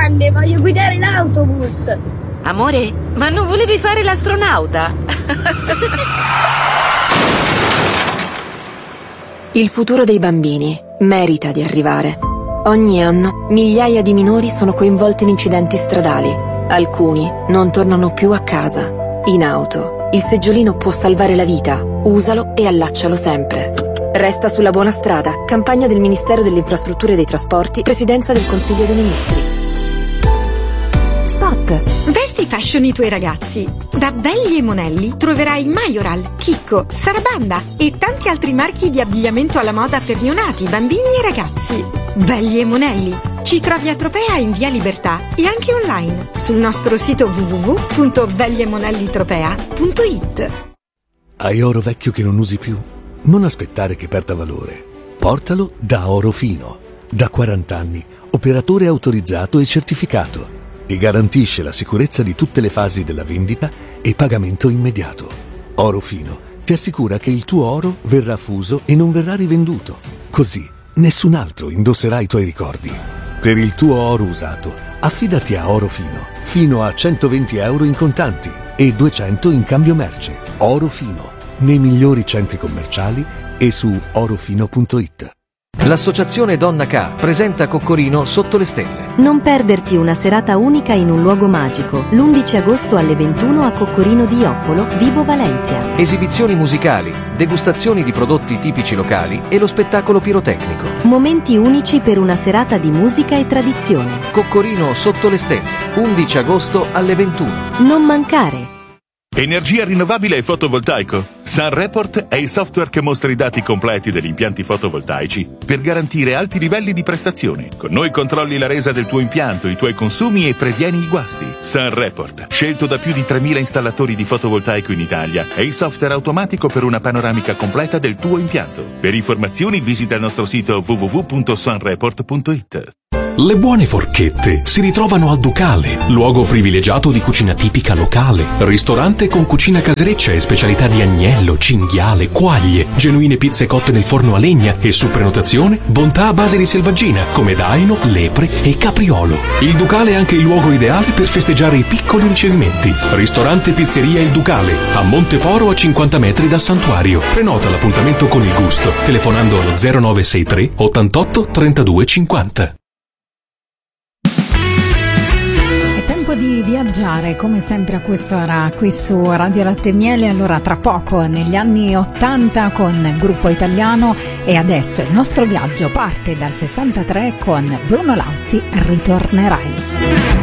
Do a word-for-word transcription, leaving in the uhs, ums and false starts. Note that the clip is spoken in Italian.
grande, voglio guidare l'autobus. Amore, ma non volevi fare l'astronauta? Il futuro dei bambini merita di arrivare. Ogni anno migliaia di minori sono coinvolti in incidenti stradali. Alcuni non tornano più a casa. In auto, il seggiolino può salvare la vita. Usalo e allaccialo sempre. Resta sulla buona strada. Campagna del Ministero delle Infrastrutture e dei Trasporti, Presidenza del Consiglio dei Ministri. Spot. Vesti fashion i tuoi ragazzi. Da Belli e Monelli troverai Majoral, Chicco, Sarabanda e tanti altri marchi di abbigliamento alla moda per neonati, bambini e ragazzi. Belli e Monelli. Ci trovi a Tropea in via Libertà e anche online sul nostro sito w w w punto belli e monelli tropea punto i t. Hai oro vecchio che non usi più? Non aspettare che perda valore. Portalo da Orofino. Da quaranta anni, operatore autorizzato e certificato. Ti garantisce la sicurezza di tutte le fasi della vendita e pagamento immediato. Orofino ti assicura che il tuo oro verrà fuso e non verrà rivenduto. Così nessun altro indosserà i tuoi ricordi. Per il tuo oro usato, affidati a Orofino, fino a centoventi euro in contanti e duecento in cambio merce. Orofino, nei migliori centri commerciali e su orofino punto i t. L'associazione Donna K presenta Coccorino Sotto le Stelle. Non perderti una serata unica in un luogo magico, l'undici agosto alle ventuno a Coccorino di Ioppolo, Vibo Valencia. Esibizioni musicali, degustazioni di prodotti tipici locali e lo spettacolo pirotecnico. Momenti unici per una serata di musica e tradizione. Coccorino Sotto le Stelle, undici agosto alle ventuno. Non mancare! Energia rinnovabile e fotovoltaico. SunReport è il software che mostra i dati completi degli impianti fotovoltaici per garantire alti livelli di prestazione. Con noi controlli la resa del tuo impianto, i tuoi consumi e previeni i guasti. SunReport, scelto da più di tremila installatori di fotovoltaico in Italia, è il software automatico per una panoramica completa del tuo impianto. Per informazioni visita il nostro sito w w w punto sunreport punto i t. Le buone forchette si ritrovano al Ducale, luogo privilegiato di cucina tipica locale, ristorante con cucina casereccia e specialità di agnello, cinghiale, quaglie, genuine pizze cotte nel forno a legna e su prenotazione bontà a base di selvaggina come daino, lepre e capriolo. Il Ducale è anche il luogo ideale per festeggiare i piccoli ricevimenti. Ristorante Pizzeria Il Ducale, a Monteporo a cinquanta metri dal santuario. Prenota l'appuntamento con il gusto telefonando allo zero nove sei tre ottantotto trentadue cinquanta. Di viaggiare come sempre a quest'ora qui su Radio Latte e Miele. Allora tra poco negli anni ottanta con Gruppo Italiano, e adesso il nostro viaggio parte dal sessantatré con Bruno Lauzi, Ritornerai.